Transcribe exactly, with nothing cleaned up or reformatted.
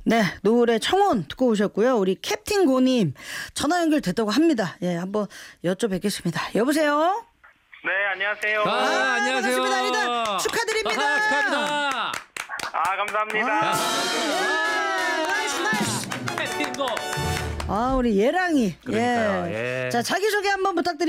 네, 노을의 청혼 듣고 오셨고요. 우리 캡틴 고님 전화 연결됐다고 합니다. 예, 한번 여쭤뵙겠습니다. 여보세요? 네, 안녕하세요. 아, 아, 안녕하세요. 반갑습니다. 일단 축하드립니다. 아, 축하합니다. 아, 감사합니다. 야. 예, 나이스, 나이스. 캡틴 고. 아, 우리 예랑이. 그러니까요, 예. 예. 자, 자기소개 한번 부탁드립니다.